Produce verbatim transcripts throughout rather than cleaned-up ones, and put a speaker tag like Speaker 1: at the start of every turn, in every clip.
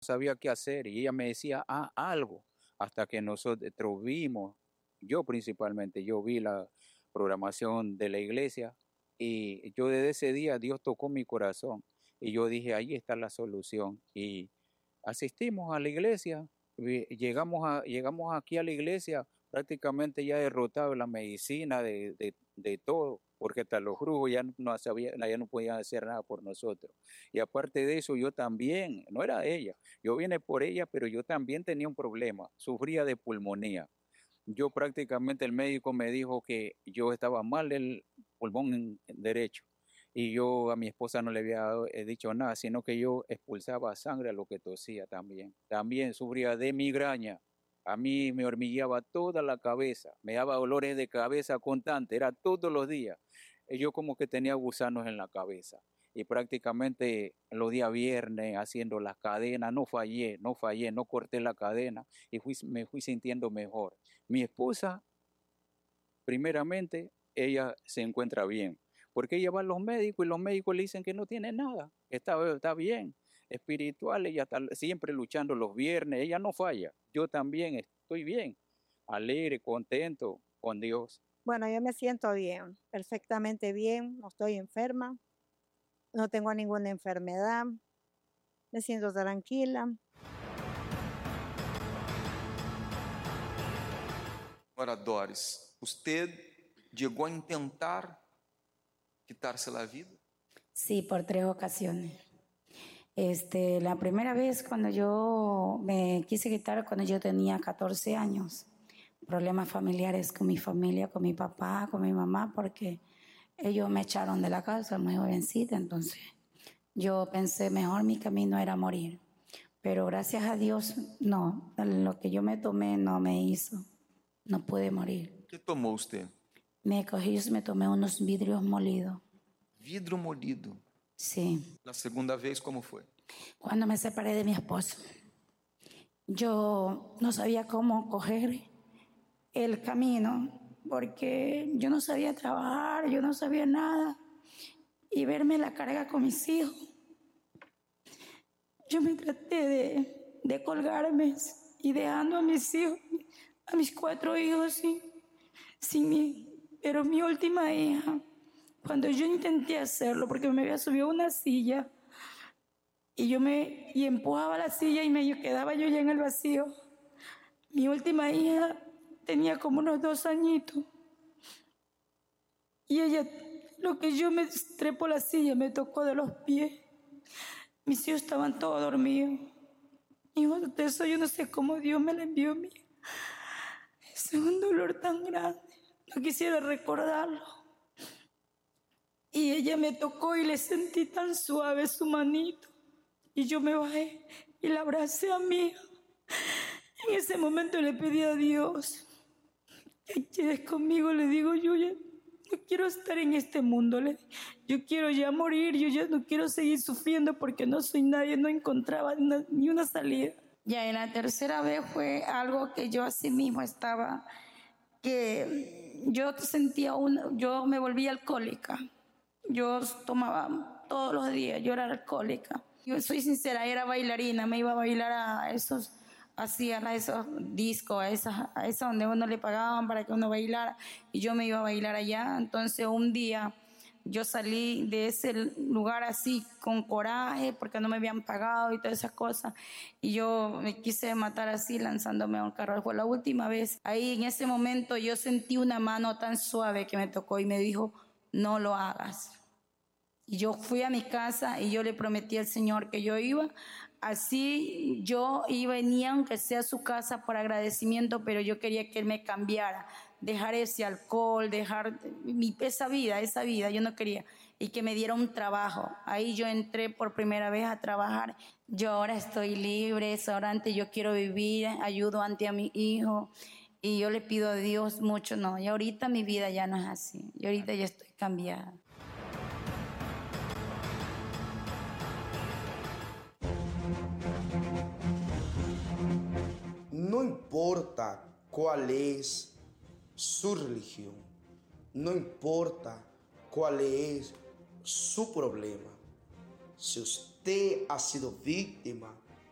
Speaker 1: sabía qué hacer y ella me decía, ah, algo, hasta que nosotros vimos, yo principalmente, yo vi la programación de la iglesia y yo desde ese día Dios tocó mi corazón y yo dije, ahí está la solución y asistimos a la iglesia, llegamos, a, llegamos aquí a la iglesia prácticamente ya derrotado la medicina de, de, de todo, porque hasta los brujos ya no, sabía, ya no podían hacer nada por nosotros. Y aparte de eso, yo también, no era ella, yo vine por ella, pero yo también tenía un problema, sufría de pulmonía. Yo prácticamente el médico me dijo que yo estaba mal del pulmón derecho y yo a mi esposa no le había dicho nada, sino que yo expulsaba sangre a lo que tosía también. También sufría de migraña. A mí me hormigueaba toda la cabeza, me daba dolores de cabeza constante, era todos los días. Yo como que tenía gusanos en la cabeza y prácticamente los días viernes haciendo las cadenas, no fallé, no fallé, no corté la cadena y fui, me fui sintiendo mejor. Mi esposa, primeramente, ella se encuentra bien, porque ella va a los médicos y los médicos le dicen que no tiene nada, está, está bien, espiritual, ella está siempre luchando los viernes, ella no falla, yo también estoy bien, alegre, contento con Dios.
Speaker 2: Bueno, yo me siento bien, perfectamente bien, no estoy enferma, no tengo ninguna enfermedad, me siento tranquila.
Speaker 3: Agora, Doris, usted llegó a intentar quitarse la vida?
Speaker 4: Sí, por tres ocasiones. Este, la primera vez cuando yo me quise quitar, cuando yo tenía catorce años, problemas familiares con mi familia, con mi papá, con mi mamá, porque ellos me echaron de la casa muy jovencita, entonces yo pensé mejor mi camino era morir. Pero gracias a Dios, no, lo que yo me tomé no me hizo, no pude morir.
Speaker 3: ¿Qué tomó usted?
Speaker 4: Me cogí, me tomé unos vidrios molidos.
Speaker 3: ¿Vidrio molido?
Speaker 4: Sí.
Speaker 3: ¿La segunda vez cómo fue?
Speaker 4: Cuando me separé de mi esposo. Yo no sabía cómo coger el camino, porque yo no sabía trabajar, yo no sabía nada. Y verme la carga con mis hijos. Yo me traté de, de colgarme y dejando a mis hijos, a mis cuatro hijos sin, sin mí. Pero mi última hija, cuando yo intenté hacerlo, porque me había subido a una silla y yo me y empujaba la silla y me yo quedaba yo ya en el vacío. Mi última hija tenía como unos dos añitos y ella, lo que yo me trepo la silla, me tocó de los pies. Mis hijos estaban todos dormidos. Hijo de eso, yo no sé cómo Dios me la envió a mí. Es un dolor tan grande. No quisiera recordarlo. Y ella me tocó y le sentí tan suave su manito. Y yo me bajé y la abracé a mi hija. En ese momento le pedí a Dios que quedes conmigo. Le digo, yo ya no quiero estar en este mundo. Yo quiero ya morir. Yo ya no quiero seguir sufriendo porque no soy nadie. No encontraba una, ni una salida. Ya en la tercera vez fue algo que yo así mismo estaba, que yo sentía una, yo me volví alcohólica. Yo tomaba todos los días, yo era alcohólica. Yo soy sincera, era bailarina, me iba a bailar a esos, hacía a esos discos, a esas, a esos donde uno le pagaban para que uno bailara, y yo me iba a bailar allá. Entonces un día yo salí de ese lugar así con coraje porque no me habían pagado y todas esas cosas, y yo me quise matar así lanzándome a un carro. Fue la última vez. Ahí en ese momento yo sentí una mano tan suave que me tocó y me dijo, no lo hagas. Y yo fui a mi casa y yo le prometí al Señor que yo iba, así yo iba y venía aunque sea a su casa por agradecimiento, pero yo quería que Él me cambiara, dejar ese alcohol, dejar mi, esa vida, esa vida, yo no quería, y que me diera un trabajo. Ahí yo entré por primera vez a trabajar. Yo ahora estoy libre, ahora antes yo quiero vivir, ayudo ante a mi hijo. Y yo le pido a Dios mucho, no, y ahorita mi vida ya no es así, y ahorita ya estoy cambiada.
Speaker 5: No importa cuál es su religión, no importa cuál es su problema, si usted ha sido víctima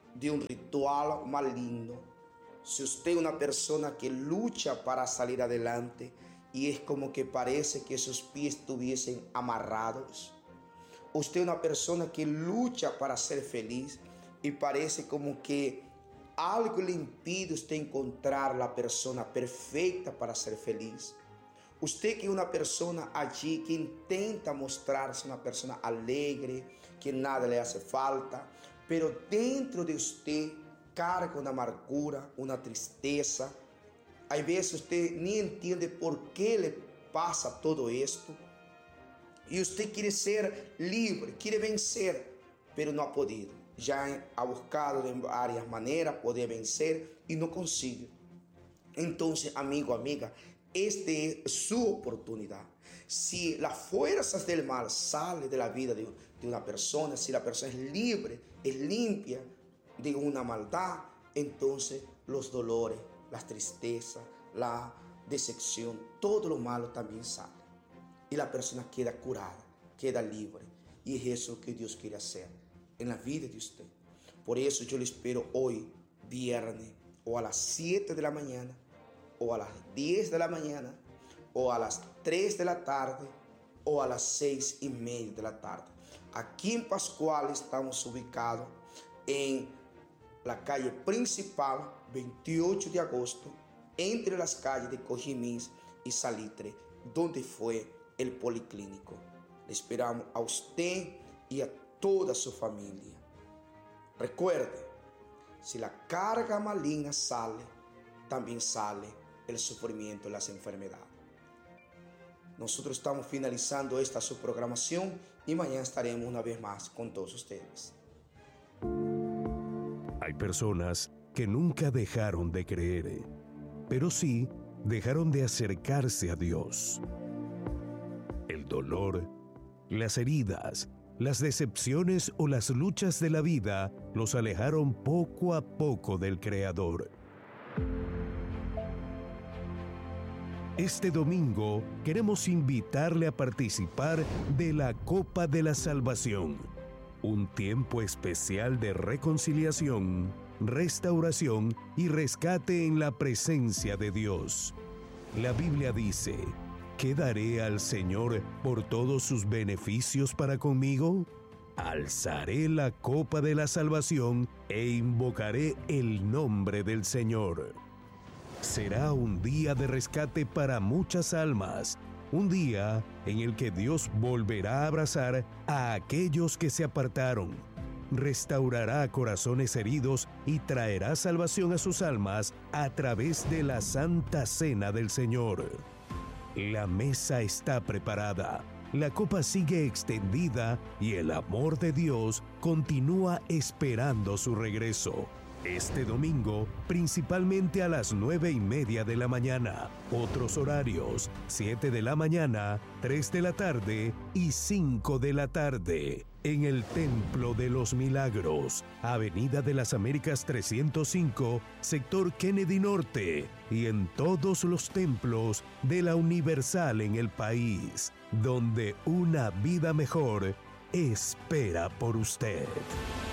Speaker 5: de un ritual maligno. Si usted es una persona que lucha para salir adelante y es como que parece que sus pies estuviesen amarrados. Usted es una persona que lucha para ser feliz y parece como que algo le impide a usted encontrar la persona perfecta para ser feliz. Usted que es una persona allí que intenta mostrarse una persona alegre, que nada le hace falta, pero dentro de usted carga una amargura, una tristeza. Hay veces usted ni entiende por qué le pasa todo esto. Y usted quiere ser libre, quiere vencer, pero no ha podido. Ya ha buscado de varias maneras poder vencer y no consigue. Entonces, amigo, amiga, esta es su oportunidad. Si las fuerzas del mal salen de la vida de, de una persona, si la persona es libre, es limpia de una maldad, entonces los dolores, las tristezas, la decepción, todo lo malo también sale. Y la persona queda curada, queda libre. Y es eso que Dios quiere hacer en la vida de usted. Por eso yo le espero hoy, viernes, o a las siete de la mañana, o a las diez de la mañana, o a las tres de la tarde, o a las seis y media de la tarde. Aquí en Pascual estamos ubicados en la calle principal, veintiocho de agosto, entre las calles de Cojimís y Salitre, donde fue el policlínico. Le esperamos a usted y a toda su familia. Recuerde, si la carga maligna sale, también sale el sufrimiento y las enfermedades. Nosotros estamos finalizando esta su programación y mañana estaremos una vez más con todos ustedes.
Speaker 6: Hay personas que nunca dejaron de creer, pero sí dejaron de acercarse a Dios. El dolor, las heridas, las decepciones o las luchas de la vida los alejaron poco a poco del Creador. Este domingo queremos invitarle a participar de la Copa de la Salvación, un tiempo especial de reconciliación, restauración y rescate en la presencia de Dios. La Biblia dice: ¿qué daré al Señor por todos sus beneficios para conmigo? Alzaré la copa de la salvación e invocaré el nombre del Señor. Será un día de rescate para muchas almas, un día en el que Dios volverá a abrazar a aquellos que se apartaron, restaurará corazones heridos y traerá salvación a sus almas a través de la Santa Cena del Señor. La mesa está preparada, la copa sigue extendida y el amor de Dios continúa esperando su regreso. Este domingo, principalmente a las nueve y media de la mañana. Otros horarios: siete de la mañana, tres de la tarde y cinco de la tarde. En el Templo de los Milagros, Avenida de las Américas trescientos cinco, sector Kennedy Norte, y en todos los templos de la Universal en el país, donde una vida mejor espera por usted.